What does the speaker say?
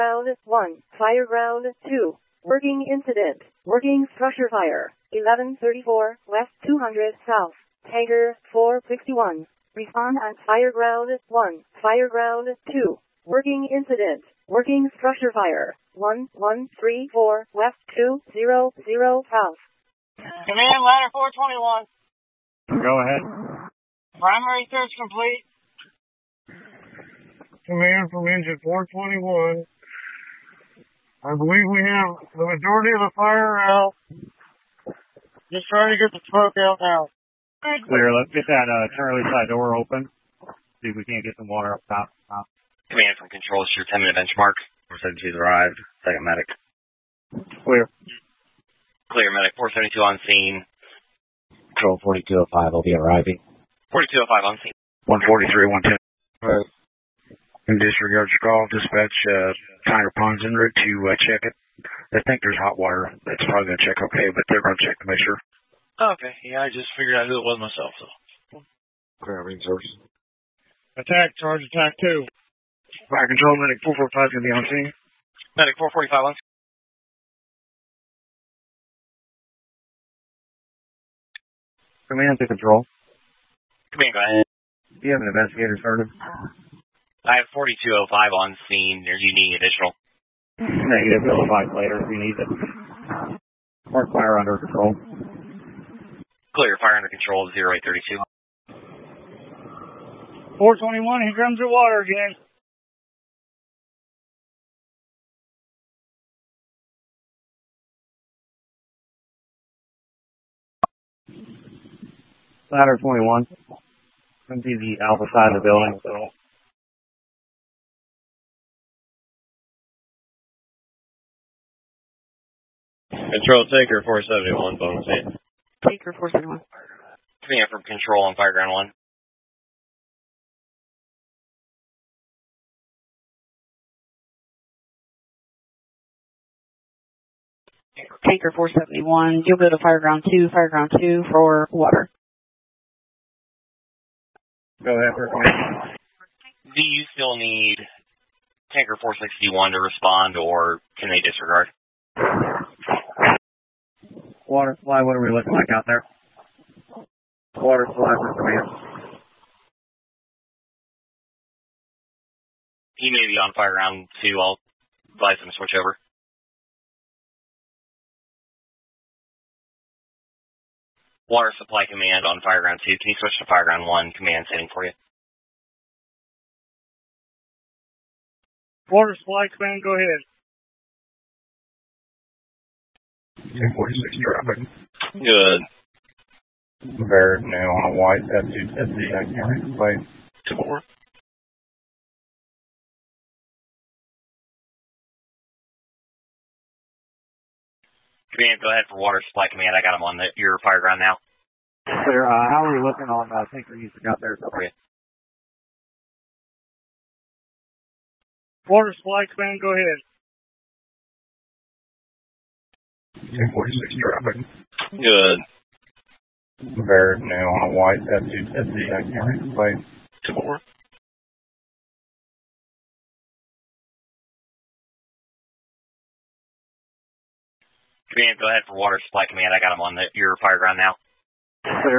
Ground 1, fire ground 2, working incident, working structure fire, 1134, west 200 south, tanker 461. Respond on fire ground 1, fire ground 2, working incident, working structure fire, 1134, west 200 south. Command, ladder 421. Go ahead. Primary search complete. Command from engine 421. I believe we have the majority of the fire out. Just trying to get the smoke out now. Clear. Let's get that Charlie side door open. See if we can't get some water up top. Command from control, it's your 10-minute benchmark. 472's arrived. Second medic. Clear. Clear, medic 472 on scene. Control 4205 will be arriving. 4205 on scene. 143, 110. Right. In disregard your call, dispatch Tiger Ponds en route to check it. They think there's hot water. It's probably going to check okay, but they're going to check to make sure. Okay, yeah, I just figured out who it was myself, so. Clear resource. Attack, charge attack 2. Fire control, medic 445 is going to be on scene. Medic 445 on scene. Command to control. Command, go ahead. Do you have an investigator started? I have 4205 on scene. Are you needing additional? Negative. We'll fight later if we need it. Mark fire under control. Clear, fire under control, 0832. 421, here comes the water again. Ladder 21. Come see the alpha side of the building. So. Control, Taker 471, bonus in. Taker 471. Command from control on fire ground 1. Taker 471, you'll go to fire ground 2 for water. Go ahead for command. Do you still need Tanker 461 to respond, or can they disregard? Water supply, what are we looking like out there? Water supply for command. He may be on fire ground 2. I'll advise him to switch over. Water supply command on fire ground 2. Can you switch to fire ground 1? Command setting for you. Water supply command, go ahead. 1046 dropping. Good. Barrett now on a white. That's the accurate plate. 2-4. Command, go ahead for water supply command. I got him on your fire ground now. Clear. How are we looking on Tinker Music out there? For you. Water supply command, go ahead. 1046 dropping. Good. Barrett now on a white. That's the accurate plate. 2-4. Command, go ahead for water supply command. I got him on your fire ground now. Clear.